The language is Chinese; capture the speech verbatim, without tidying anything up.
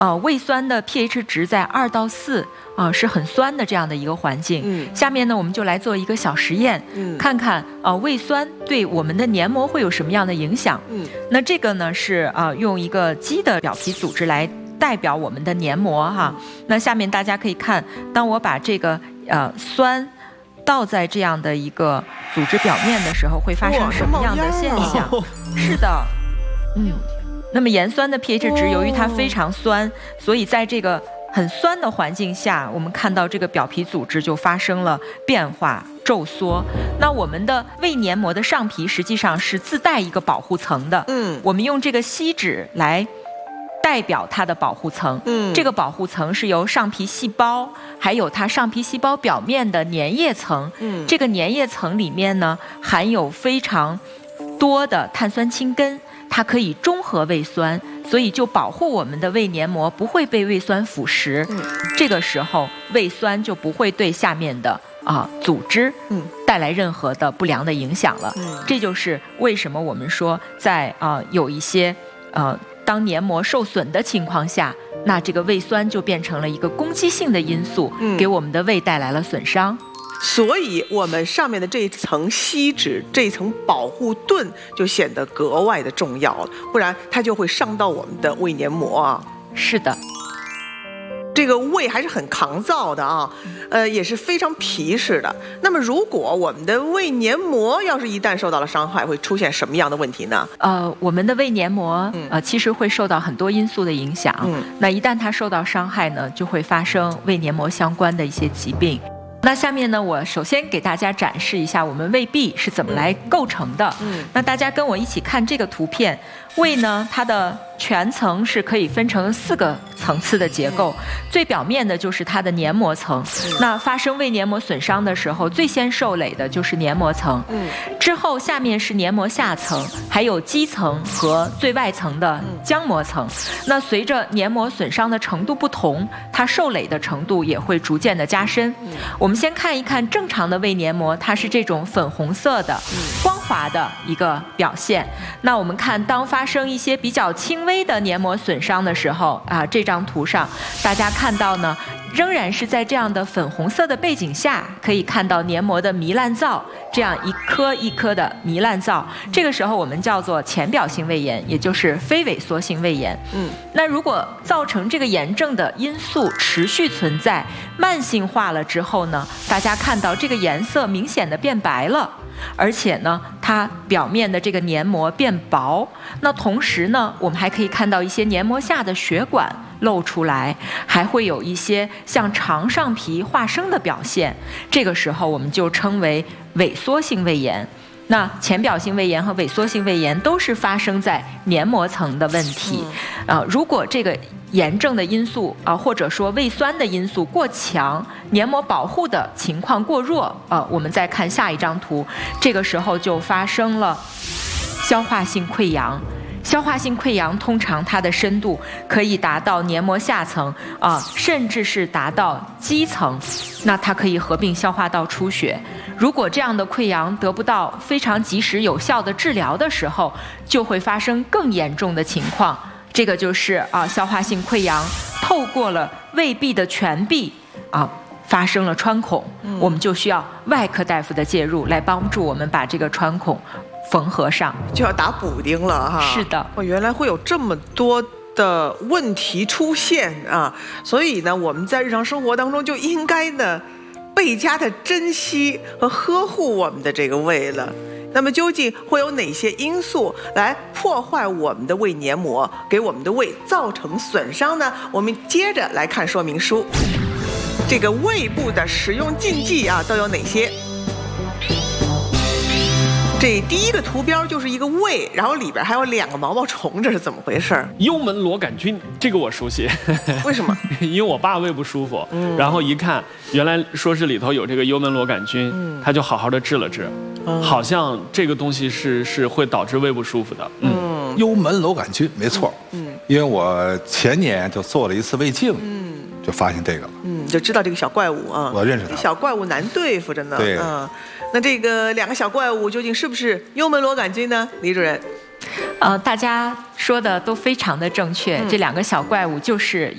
呃胃酸的 pH 值在二到四，呃是很酸的这样的一个环境。 嗯， 下面呢我们就来做一个小实验， 嗯， 看看呃胃酸对我们的黏膜会有什么样的影响。 嗯， 那这个呢是呃用一个鸡的表皮组织来代表我们的黏膜哈。那下面大家可以看，当我把这个呃酸倒在这样的一个组织表面的时候，会发生什么样的现象？ 哦、 是的，嗯。那么盐酸的 pH 值，由于它非常酸，哦、所以在这个很酸的环境下，我们看到这个表皮组织就发生了变化、皱缩。那我们的胃黏膜的上皮实际上是自带一个保护层的， 嗯， 我们用这个锡纸来代表它的保护层， 嗯， 这个保护层是由上皮细胞，还有它上皮细胞表面的粘液层， 嗯， 这个粘液层里面呢含有非常多的碳酸氢根。它可以中和胃酸，所以就保护我们的胃黏膜不会被胃酸腐蚀。 嗯， 这个时候胃酸就不会对下面的啊、呃、组织嗯带来任何的不良的影响了。 嗯， 这就是为什么我们说在啊、呃、有一些呃当黏膜受损的情况下，那这个胃酸就变成了一个攻击性的因素， 嗯、 给我们的胃带来了损伤。 所以我们上面的这一层锡纸，这一层保护盾就显得格外的重要了，不然它就会伤到我们的胃黏膜啊。 是的， 这个胃还是很抗造的啊，呃，也是非常皮实的。那么如果我们的胃黏膜要是一旦受到了伤害，会出现什么样的问题呢？ 呃，我们的胃黏膜呃其实会受到很多因素的影响。 嗯， 那一旦它受到伤害呢，就会发生胃黏膜相关的一些疾病。那下面呢，我首先给大家展示一下我们胃壁是怎么来构成的。 嗯， 那大家跟我一起看这个图片，胃呢，它的全层是可以分成四个层次的结构，嗯、最表面的就是它的黏膜层。嗯、那发生胃黏膜损伤的时候，最先受累的就是黏膜层。 嗯， 之后下面是黏膜下层，还有基层和最外层的浆膜层。嗯、那随着黏膜损伤的程度不同，它受累的程度也会逐渐的加深。嗯、我们先看一看正常的胃黏膜，它是这种粉红色的、嗯、光滑的一个表现。那我们看，当发生一些比较轻微的黏膜损伤的时候啊，这张图上大家看到呢，仍然是在这样的粉红色的背景下，可以看到黏膜的糜烂灶，这样一颗一颗的糜烂灶。这个时候我们叫做浅表性胃炎，也就是非萎缩性胃炎。 嗯， 那如果造成这个炎症的因素持续存在，慢性化了之后呢，大家看到这个颜色明显的变白了。而且呢，它表面的这个黏膜变薄，那同时呢，我们还可以看到一些黏膜下的血管露出来，还会有一些像肠上皮化生的表现。这个时候我们就称为萎缩性胃炎。那浅表性胃炎和萎缩性胃炎都是发生在黏膜层的问题。啊、呃，如果这个炎症的因素啊、呃，或者说胃酸的因素过强，黏膜保护的情况过弱，啊、呃，我们再看下一张图，这个时候就发生了消化性溃疡。消化性溃疡通常它的深度可以达到黏膜下层啊、呃，甚至是达到基层，那它可以合并消化道出血。如果这样的溃疡得不到非常及时有效的治疗的时候，就会发生更严重的情况。这个就是啊、呃，消化性溃疡透过了胃壁的全壁啊、呃，发生了穿孔，嗯、我们就需要外科大夫的介入来帮助我们把这个穿孔缝合上， 就要打补丁了哈。 是的， 哦，原来会有这么多的问题出现啊！所以呢，我们在日常生活当中就应该呢，倍加的珍惜和呵护我们的这个胃了。那么究竟会有哪些因素来破坏我们的胃黏膜，给我们的胃造成损伤呢？我们接着来看说明书。这个胃部的使用禁忌啊，都有哪些？这第一个图标就是一个胃，然后里边还有两个毛毛虫，这是怎么回事？ 幽门螺杆菌，这个我熟悉。 为什么？ 因为我爸胃不舒服， 嗯、然后一看，原来说是里头有这个幽门螺杆菌，嗯、他就好好的治了治，嗯、好像这个东西是是会导致胃不舒服的。 嗯， 嗯幽门螺杆菌没错。 嗯， 因为我前年就做了一次胃镜，嗯，就发现这个了。 嗯，就知道这个小怪物啊， 我认识他。 小怪物难对付着呢。 对， 嗯。那这个两个小怪物究竟是不是幽门螺杆菌呢？李主任， 呃，大家说的都非常的正确，嗯、这两个小怪物就是